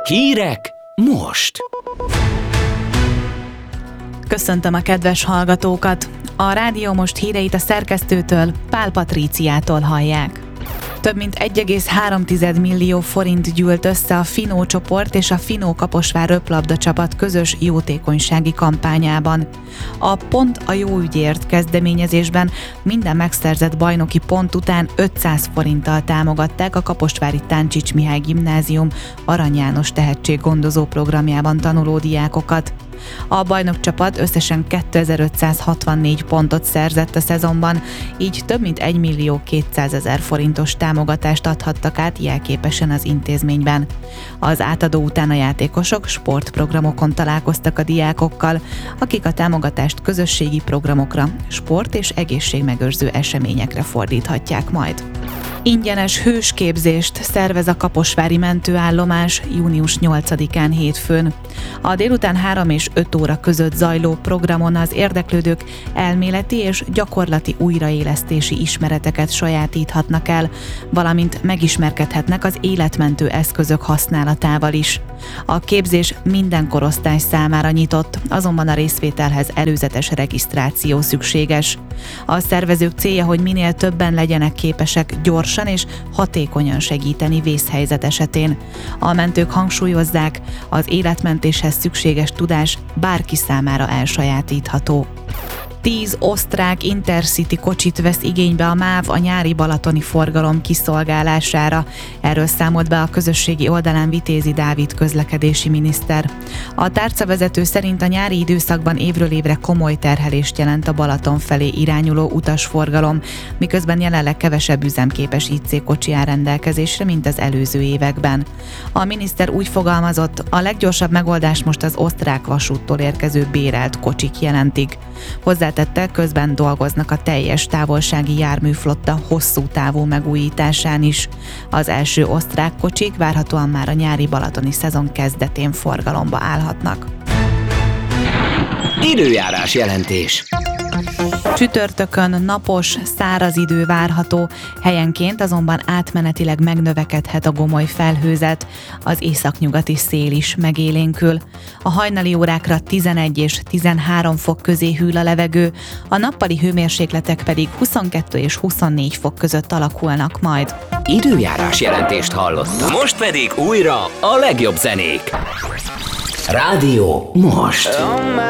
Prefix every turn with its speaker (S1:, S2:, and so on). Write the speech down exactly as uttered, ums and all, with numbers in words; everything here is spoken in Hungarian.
S1: Hírek most!
S2: Köszöntöm a kedves hallgatókat! A Rádió Most híreit a szerkesztőtől, Pál Patríciától hallják. Több mint egy egész három millió forint gyűlt össze a Finó csoport és a Finó Kaposvár röplabda csapat közös jótékonysági kampányában. A Pont a jó ügyért kezdeményezésben minden megszerzett bajnoki pont után ötszáz forinttal támogatták a kaposvári Táncsics Mihály Gimnázium Arany János tehetséggondozó programjában tanuló diákokat. A bajnokcsapat összesen kétezer-ötszázhatvannégy pontot szerzett a szezonban, így több mint egy millió kétszázezer forintos támogatást adhattak át jelképesen az intézményben. Az átadó után a játékosok sportprogramokon találkoztak a diákokkal, akik a támogatást közösségi programokra, sport- és egészségmegőrző eseményekre fordíthatják majd. Ingyenes hősképzést szervez a kaposvári mentőállomás június nyolcadikán hétfőn. A délután három és öt óra között zajló programon az érdeklődők elméleti és gyakorlati újraélesztési ismereteket sajátíthatnak el, valamint megismerkedhetnek az életmentő eszközök használatával is. A képzés minden korosztály számára nyitott, azonban a részvételhez előzetes regisztráció szükséges. A szervezők célja, hogy minél többen legyenek képesek gyorsan és hatékonyan segíteni vészhelyzet esetén. A mentők hangsúlyozzák, az életmentéshez szükséges tudás bárki számára elsajátítható. Tíz osztrák Intercity kocsit vesz igénybe a MÁV a nyári balatoni forgalom kiszolgálására. Erről számolt be a közösségi oldalán Vitézi Dávid közlekedési miniszter. A tárcavezető szerint a nyári időszakban évről évre komoly terhelést jelent a Balaton felé irányuló utasforgalom, miközben jelenleg kevesebb üzemképes í cé kocsi áll rendelkezésre, mint az előző években. A miniszter úgy fogalmazott, a leggyorsabb megoldás most az osztrák vasúttól érkező bérelt kocsik jelentik. Hozzátette, közben dolgoznak a teljes távolsági járműflotta hosszú távú megújításán is. Az első osztrák kocsik várhatóan már a nyári balatoni szezon kezdetén forgalomba állhatnak.
S1: Időjárás jelentés.
S2: Csütörtökön napos, száraz idő várható, helyenként azonban átmenetileg megnövekedhet a gomoly felhőzet, az északnyugati szél is megélénkül. A hajnali órákra tizenegy és tizenhárom fok közé hűl a levegő, a nappali hőmérsékletek pedig huszonkettő és huszonnégy fok között alakulnak majd.
S1: Időjárás jelentést hallottak. Most pedig újra a legjobb zenék. Rádió Most.